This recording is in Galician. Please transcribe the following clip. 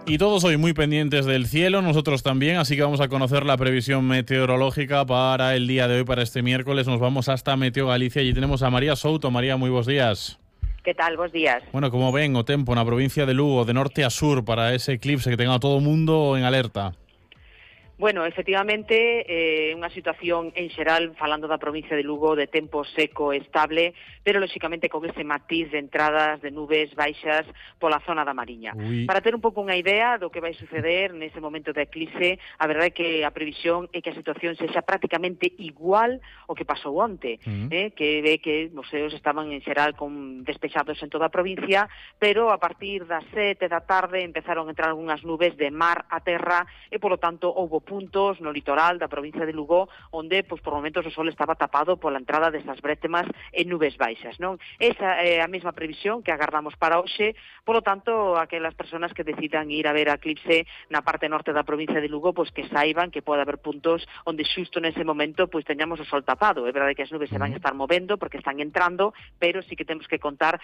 Y todos hoy muy pendientes del cielo, nosotros también, así que vamos a conocer la previsión meteorológica para el día de hoy, para este miércoles. Nos vamos hasta Meteo Galicia y tenemos a María Souto. María, muy buenos días. ¿Qué tal? Buenos días. Bueno, como ven, o tempo na provincia de Lugo, de norte a sur, para ese eclipse que tenga a todo o mundo en alerta. Bueno, efectivamente, unha situación en xeral, falando da provincia de Lugo, de tempo seco e estable, pero lóxicamente con ese matiz de entradas de nubes baixas pola zona da Mariña. Ui. Para ter un pouco unha idea do que vai suceder nese momento de eclipse, a verdade é que a previsión é que a situación sexa prácticamente igual ao que pasou onte, que ve que os ceos estaban en xeral con despexados en toda a provincia, pero a partir das 7 da tarde empezaron a entrar algunhas nubes de mar a terra e, polo tanto, houve puntos no litoral da provincia de Lugo onde, por momentos, o sol estaba tapado pola entrada desas brétemas e nubes baixas, non? Esa é a mesma previsión que agardamos para hoxe, polo tanto, aquelas persoas que decidan ir a ver a eclipse na parte norte da provincia de Lugo, pois que saiban que pode haber puntos onde xusto nese momento pois teñamos o sol tapado. É verdade que as nubes se van a estar movendo porque están entrando, pero sí que temos que contar